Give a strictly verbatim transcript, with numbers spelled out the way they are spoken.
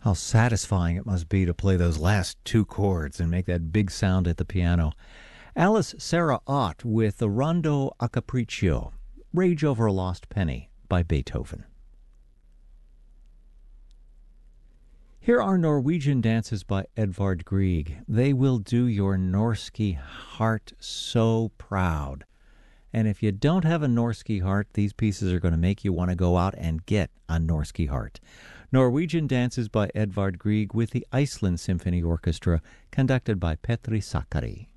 How satisfying it must be to play those last two chords and make that big sound at the piano. Alice Sarah Ott with the Rondo a Capriccio, Rage Over a Lost Penny by Beethoven. Here are Norwegian dances by Edvard Grieg. They will do your Norske heart so proud. And if you don't have a Norske heart, these pieces are going to make you want to go out and get a Norske heart. Norwegian dances by Edvard Grieg with the Iceland Symphony Orchestra, conducted by Petri Sakari.